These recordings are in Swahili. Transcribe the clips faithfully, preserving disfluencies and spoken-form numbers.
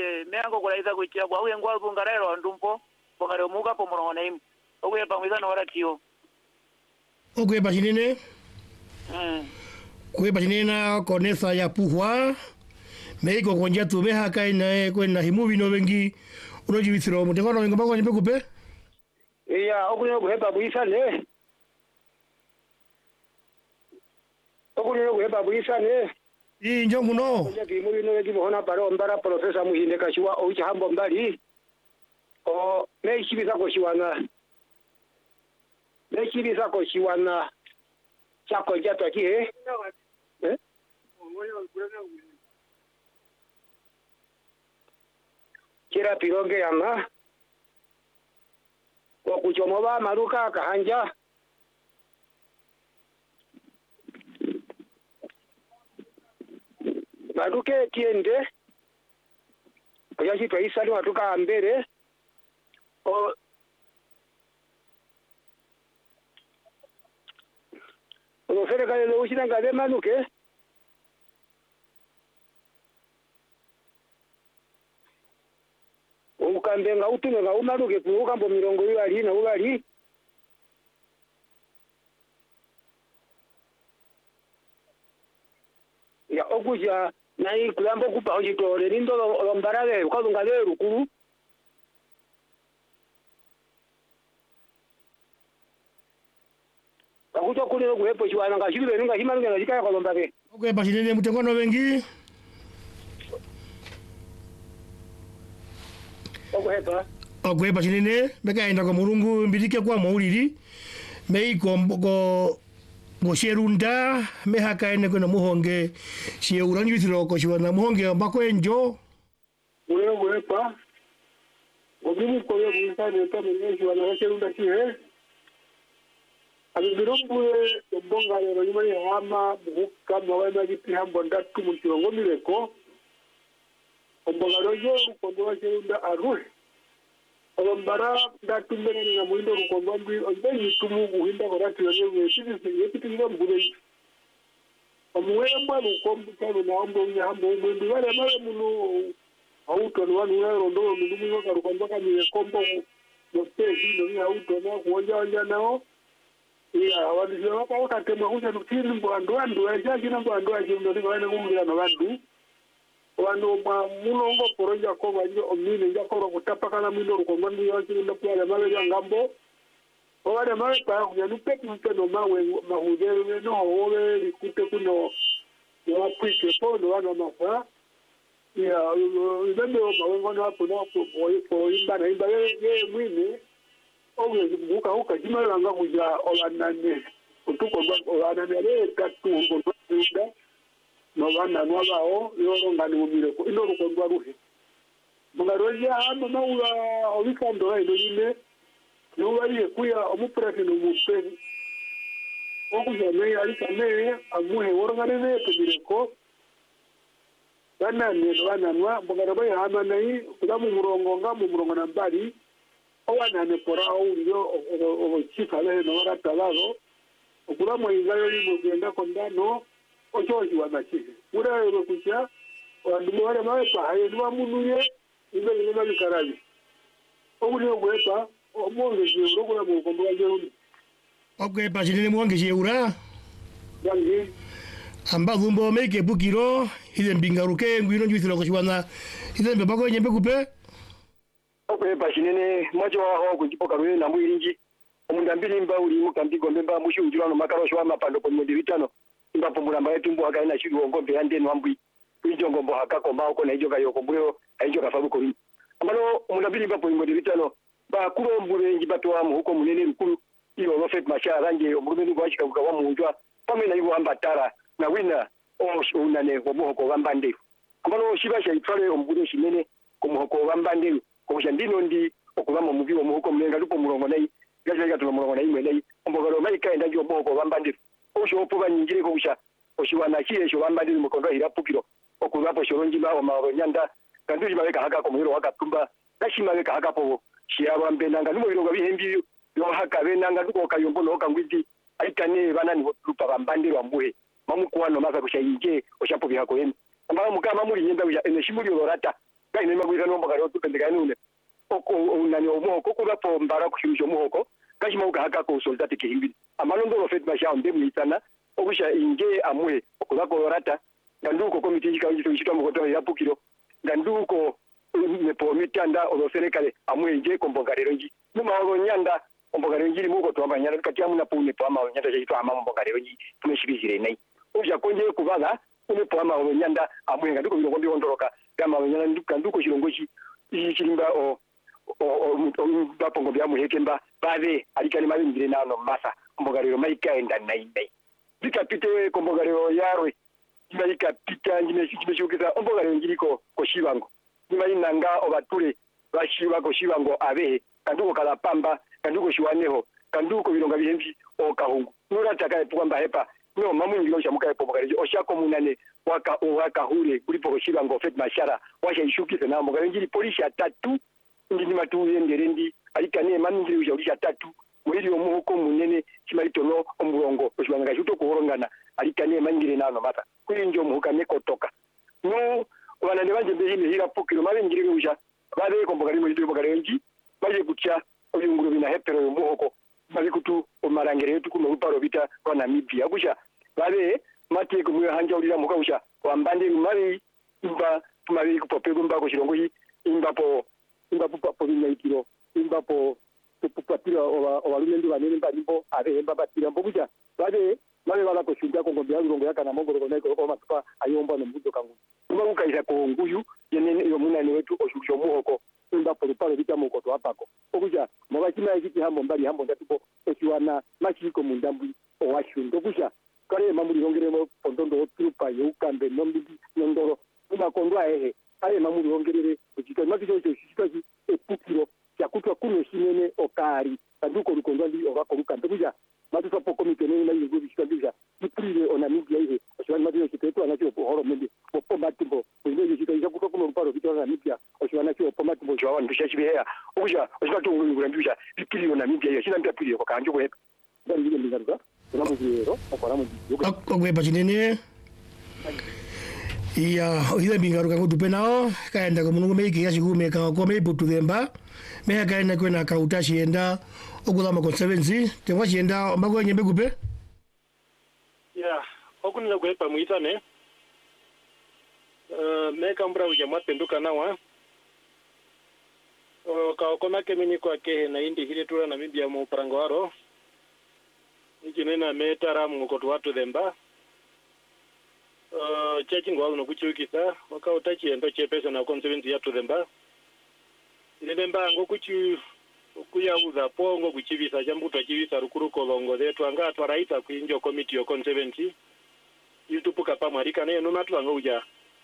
ye meango kulaiza kuchia kwa uye ngwa bungarero ndumpo pokare muka po morongo naim okuye pamwiza no ratio okuye bashinene mm kuye bashinena konesa ya puhwa meiko konja tu meha kai na kwena himuvi no vengi unojibisiro mutengono wenga bako nyimbe kupe iya okuye kuhepa buisa ne okuye kuhepa buisa ne i njongu no ya himuvi no vengi mohona paro mbara profesa muhinde kashiwa o chambo mbali o meishibisa ko shiwana meishibisa ko shiwana chako jata ki eh eh kira pironge yana kwa kuchomoba maruka kahanja maruke tiende kwa shi twaisa ni watuka mbele o o serikali lo ushina ngale manuke ukambenga utume nga umaruke kuuka mbo mirongo ibali na ubali ya okuja nai kulambo kupa ojitore nindo lombarale kwa ngale rukuru akuto kule kuhepo chiwana ngashibile ninga himaruke ngashikaya kwa lombake okuye bashinene mutengono wengi okuhepa okuye bashinene beka enda kwa murungu mbirike kwa mauliri meiko go go sherunda meha kai ne kono muhonge sie uranjisiro ko shiwana muhonge mbako enjo ule okuhepa obimu koyo buisa ne tamene chiwana sherunda chihe abirombuye bonga lero nyuma ya hama buka mwa magipi hambo ndatu mukirongo mireko ombonga rojo rukondo wa sherunda aruhe ombara ndatu mbere na muindo rukondo mbi onde yitumu guhinda korati yone yitisi yitisi mbure omwe mwa rukombo kano na ombo nya hambo mbi wale mara munu auto no wanu ero ndo mundu mwe ka rukondo ka ni kombo no teji no ni auto na kuonja onja nao iya walizio hapa wakatema kuja nukiri mbo andu andu ya jina mbo andu ya jino niko wane kumbira na wandu wano ma mulongo poroja ko wanyo omine nja koro kutapa kana mino rukomandu ya jino na pia mawe ya ngambo wale mawe pa kuja nupetu mteno mawe mahudere no hove likute kuno ya pwike po no wana mafa iya uzembe mawe wana hapo na hapo po imba na imba ye mwine oge muka huka jimalanga kuja olanane utuko olanane le tatu ngo nda no bana no bao yoro ngani mumire ko ino ruko ndwa ruhe bungaroja hama maula obikando ndo yine no bari kuya omuprati no mupeni okuja me alika me amuhe woro ngane ne tubire ko bana ne bana nwa bungaroja hama nai kudamu murongo ngamu murongo na mbali owana ne pora aurio o chifa le no ra talado okura moinga yo ni mugenda kondano ochoji wa machi ura yo kucha wandu wale mawe pa hayo ni mamunuye ibe ni mali karabi okuri ogwepa omonge je urokura mu kombo ya jeuni okuye bashinene muhonge je ura yangi amba zumbo meke bukiro ile mbingaruke ngwino njwisiro ko shiwana ile mbako nyembe kupe okuye bashinene mwacho waho kujipoka ruye na mwirinji omundambiri mba uli mukambigo mbemba mushunjura no makaro shwa mapando ko mwezi vitano imba pomulamba yetu mbo akaina shiru ngombe yande nwambwi injo ngombo hakako mba uko na ijo kayo kombuyo aijo kafabu ko amalo omundambiri mba po mwezi vitano ba kulo mbure njibatoa mu huko munene mkuru iyo rofet mashara nje omurumeni gwashika kukawa munjwa pame na iwo ambatara na wina o unane omuhoko wambande amalo shibasha itwale ombure shinene ko muhoko wambande ko shandino ndi okubama mubi wo muhoko mlenga lupo mulongo nayi gaje gatuma mulongo nayi mwenayi ombogalo mai kaenda ndio boko wambande osho opuba nyingire ko kusha oshiwana kile sho wambande mukondo irapukiro okubapo shoronji bawo mawo nyanda kanduji babeka haka ko muhiro wakatumba dashima beka haka po shiyaba mbenanga numo bironga bihembi yo haka benanga duko kayombo no kangwidi aikane banani lupa bambande lwambuhe mamukuwa no maka kushayinje oshapo bihako yemi amba mukama muri nyenda ya eneshimuli lorata kai ne magwira no mbagaro tupendeka nune oko unani omoko kuba pombara kushimisho muhoko kashima ukahaka ko soldati kihimbi amalondo lo fet basha onde muitana obusha inge amwe okuba kolorata ndanduko komiti jikanjito ishika mukoto ya pukiro ndanduko nepo mitanda oloserekale amwe inge kombongarero nji numa olonyanda ombongarero nji muko twabanyana kati amuna pune pama olonyanda jito ama ombongarero nji tumeshibizire nei obusha konje kubaga une pama olonyanda amwe ndanduko bilongo ndondoroka kama olonyanda nduka nduko shirongoshi ichirimba o o bapongo bya muhekemba bave alikani mabindire nano masa ombogarero maikaenda naindai bikapite kombogarero yarwe imaikapita njime shukisa ombogarero njiriko koshibango imainanga obatule bashiba koshibango abehe kanduko kala pamba kanduko shiwaneho kanduko bilonga bihembi o kahungu nura taka kwamba hepa no mamu ngilo shamuka epo bogarero oshako munane waka waka hure kulipo koshibango fet mashara washa ishukisa na ombogarero njiri polisi atatu ndini matu yenderendi alikane maningire ujarisha tatu mwili omuhoko munene chimaritono omurongo oshwanga shuto kuhorongana alikane maningire nano mata kuinjo muhuka nekotoka no wana nebanje mbehine hira pokiro mabengire uja babe kombogari mu ndimo garenji baje kutya oyunguru bina hepero omuhoko babe kutu omarangere yetu kuma uparo bita kwa Namibia kusha babe mati kumwe hanja ulira muka usha wambande mari imba tumari kupopego mbako shirongo hi imbapo imbapo papo binyaikiro imbapo tupupatira oba obalumendi banene mbalipo ave emba batira mbokuja babe babe bala ko shunja ko ngombe yangu ngombe yakana mongo ko neko ko matupa ayomba no mbudo kangu kuma ukaisa ko nguyu yenene yo munani wetu oshusho muhoko imbapo lupalo bitamo ko to apako okuja mabakina ikiti hambo mbali hambo ndatupo ekiwana machiko mundambu owashundo kuja kare mamuli longeremo pondondo trupa yukambe nombi nondoro kuma kondwa ehe aye mamuli longerere kujika makijo cyo shikaji epukiro yakutwa kuno shinene okari kanduko lukondwa ndi okakoruka nduja matusa poko mitene na yugo bishikabija iprire ona Namibia ihe oshwana matiyo chiteto anacho horo mende popo matimbo ndio chito isa kutoka kuno mparo bitwa Namibia oshwana cho popo matimbo jwa ndusha chibeya okuja oshwana tungu ngura ndusha iprire ona Namibia ihe shina mpapire ko kanjo ko ndio ndio ndingaruka namuziro okora mu yugo okwe chinene iya oile bingaruka kutupe nao kaenda komunungu meiki yashikume ka kome iputu themba me kaenda kwena kautashi enda okudama conservancy tengwa chienda mbago nyembe kupe ya okunila kuepa muitane uh, meka mbra uja mapenduka nawa uh, ka okoma kemini kwa kehe na indi hile tura na Namibia mu parango waro ikinena metara mungokotu watu themba Uh, chachi ngwalu no kuchukisa waka utachi endo chepesa na conservancy ya tudemba ndemba ngo kuchu kuyauza pongo kuchivisa jambuto chivisa rukuru kolongo zetu anga twaraita kuinjo committee yo conservancy yutupuka pamarika nayo nomatu anga uja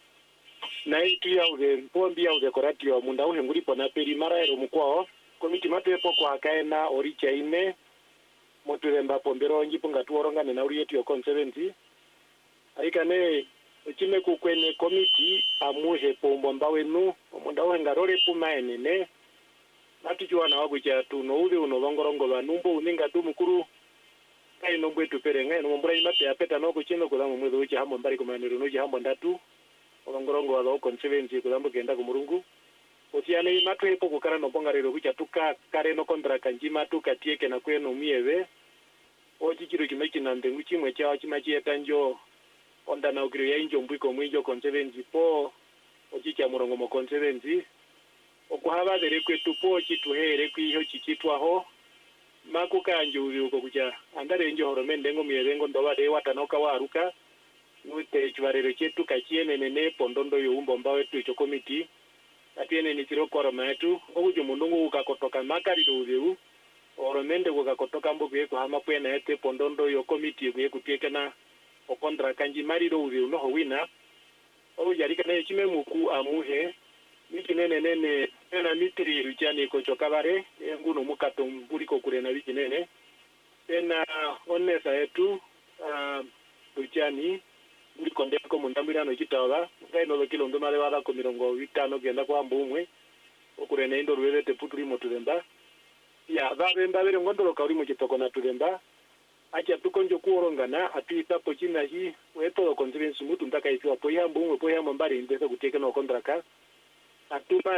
na itu yauze pombi yauze korati yo munda uhe nguripo na peri mara ero mukwao committee matu epo kwa kaena oricha ine motudemba pombero njipunga tuorongane na uri yetu yo conservancy aikane chime kukwene komiti amuhe pombo mbawenu omonda ohengarore pumaenene natuchwana wabuja tuno ube unolongorongo banumbo uninga du mukuru kai nombwe tuperenga no mbura imate apeta no kuchino kulamu mwezo uchi hambo mbari kumaniro no hambo ndatu olongorongo walo conservancy kulambo kenda kumurungu otiane imatu epo kukara no bongarero kucha tuka kare no kontra kanjima tuka tieke na kweno mieve ochichiro kimeki na ndengu chimwe chao chimachi etanjo onda na ukiri ya injo mbwiko mwijo conservancy po ochicha murongo mo conservancy okuhaba dere kwetu po chituhere kwiho chichitwaho makukanje uri uko kucha andare njo horomende ngo miyerengo ndoba de watanoka waruka nute chibarero chetu kachiene nene pondondo yo umbo mbawe tu icho committee atiene ni chiro koroma yetu okujo mundungu ukakotoka makari do uzu horomende ukakotoka mbo kwe kuhama kwena ete pondondo yo committee kwe kutiekana okondra kanji mariro uzi no wina o yarika na chime muku amuhe mikinene nene na mitri ruchani ko chokabare nguno mukato mbuliko kure na wikinene tena onesa yetu uh, ruchani mbuliko ndeko mundambira no chitawa ngaino lo kilo ndo male wala ko mirongo vitano genda kwa mbumwe okure na indo ruwele te puturi motudemba ya babemba bere ngondolo kauri mo chitoko na tudemba acha tukonjo kuorongana atuita pochina hi weto conference mutu ntaka ifiwa poya mbumwe poya mbari ndesa kuteka no kontraka atuma